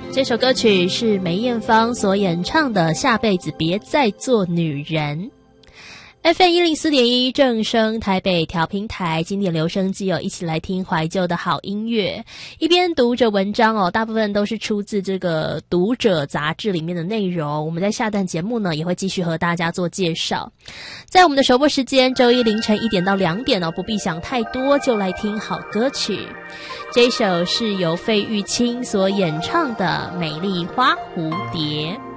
这首歌曲是梅艳芳所演唱的《下辈子别再做女人》。FM104.1 正声台北调频台，经典留声机一起来听怀旧的好音乐。一边读着文章大部分都是出自这个《读者》杂志里面的内容。我们在下段节目呢，也会继续和大家做介绍。在我们的首播时间，周一凌晨1点到2点不必想太多，就来听好歌曲。这首是由费玉清所演唱的《美丽花蝴蝶》。